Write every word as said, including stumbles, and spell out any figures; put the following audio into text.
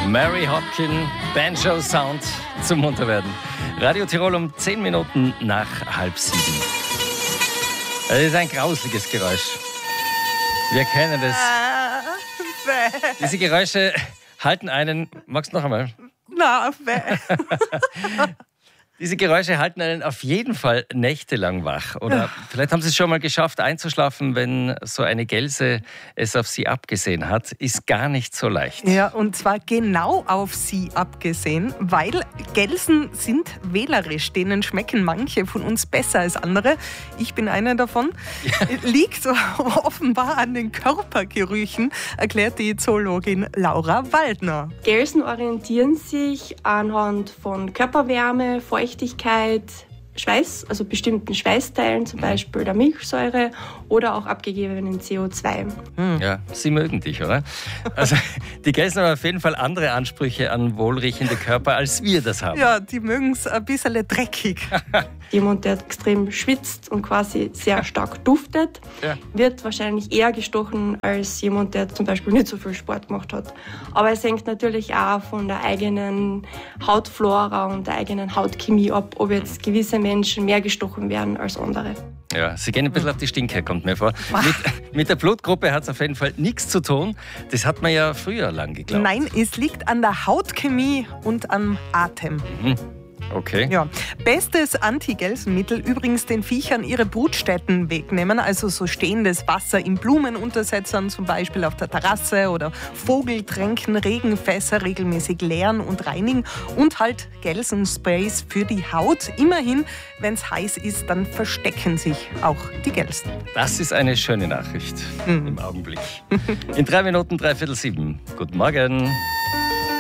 Mary Hopkin, Banjo Sound zum Munterwerden. Radio Tirol um zehn Minuten nach halb sieben. Das ist ein grausliches Geräusch. Wir kennen das. Diese Geräusche halten einen... Magst du noch einmal? Na, Diese Geräusche halten einen auf jeden Fall nächtelang wach. Oder vielleicht haben Sie es schon mal geschafft, einzuschlafen, wenn so eine Gelse es auf Sie abgesehen hat. Ist gar nicht so leicht. Ja, und zwar genau auf Sie abgesehen, weil Gelsen sind wählerisch. Denen schmecken manche von uns besser als andere. Ich bin einer davon. Ja. Liegt offenbar an den Körpergerüchen, erklärt die Zoologin Laura Waldner. Gelsen orientieren sich anhand von Körperwärme, Feuchtigkeit, Schweiß, also bestimmten Schweißteilen, zum Beispiel der Milchsäure oder auch abgegebenen C O zwei. Ja, sie mögen dich, oder? Also die Gelsen haben auf jeden Fall andere Ansprüche an wohlriechende Körper, als wir das haben. Ja, die mögen es ein bisschen dreckig. Jemand, der extrem schwitzt und quasi sehr stark duftet, ja. wird wahrscheinlich eher gestochen als jemand, der zum Beispiel nicht so viel Sport gemacht hat. Aber es hängt natürlich auch von der eigenen Hautflora und der eigenen Hautchemie ab, ob jetzt gewisse Menschen mehr gestochen werden als andere. Ja, Sie gehen ein bisschen auf die Stinke, kommt mir vor. Mit, mit der Blutgruppe hat es auf jeden Fall nichts zu tun. Das hat man ja früher lang geglaubt. Nein, es liegt an der Hautchemie und am Atem. Mhm. Okay. Ja. Bestes Anti-Gelsenmittel übrigens den Viechern ihre Brutstätten wegnehmen, also so stehendes Wasser in Blumenuntersetzern, zum Beispiel auf der Terrasse oder Vogeltränken, Regenfässer regelmäßig leeren und reinigen und halt Gelsensprays für die Haut. Immerhin, wenn es heiß ist, dann verstecken sich auch die Gelsen. Das ist eine schöne Nachricht mhm. im Augenblick. In drei Minuten, dreiviertel sieben. Guten Morgen.